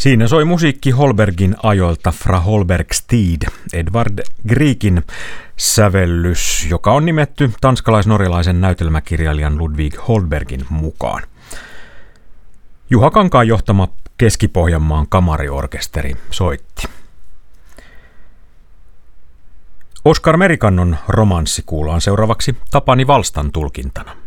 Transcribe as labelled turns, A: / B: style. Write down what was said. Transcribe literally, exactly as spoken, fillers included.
A: Siinä soi musiikki Holbergin ajoilta Fra Holbergstid, Edvard Griekin sävellys, joka on nimetty tanskalais-norjalaisen näytelmäkirjailijan Ludvig Holbergin mukaan. Juha Kankaan johtama Keski-Pohjanmaan kamariorkesteri soitti. Oskar Merikannon romanssi kuullaan seuraavaksi Tapani Valstan tulkintana.